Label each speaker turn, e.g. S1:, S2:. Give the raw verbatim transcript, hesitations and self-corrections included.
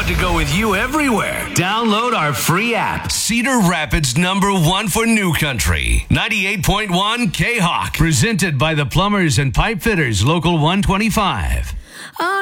S1: want to go with you everywhere. Download our free app.
S2: Cedar Rapids number one for New Country. ninety-eight point one K-Hawk.
S1: Presented by the Plumbers and Pipe Fitters, Local one twenty-five.
S3: Oh,